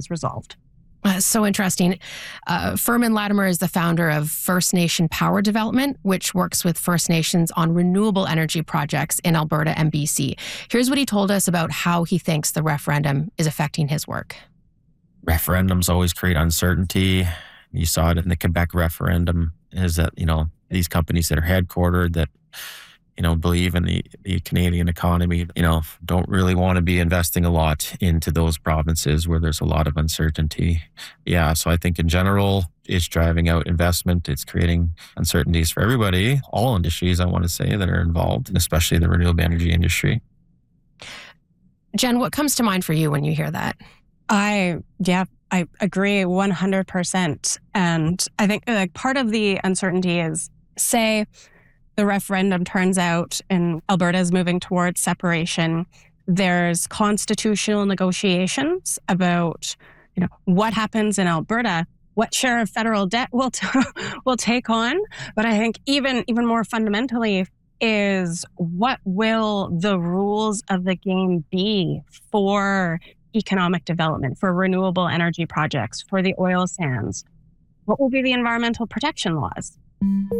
is resolved. So interesting. Furman Latimer is the founder of First Nation Power Development, which works with First Nations on renewable energy projects in Alberta and BC. Here's what he told us about how he thinks the referendum is affecting his work. Referendums always create uncertainty. You saw it in the Quebec referendum, is that, these companies that are headquartered that, believe in the Canadian economy, don't really want to be investing a lot into those provinces where there's a lot of uncertainty. Yeah, so I think in general, it's driving out investment. It's creating uncertainties for everybody, all industries, I want to say, that are involved, especially the renewable energy industry. Jen, what comes to mind for you when you hear that? I agree 100%. And I think part of the uncertainty is, say, the referendum turns out and Alberta is moving towards separation. There's constitutional negotiations about, what happens in Alberta, what share of federal debt we'll take on. But I think even more fundamentally is, what will the rules of the game be for economic development, for renewable energy projects, for the oil sands? What will be the environmental protection laws?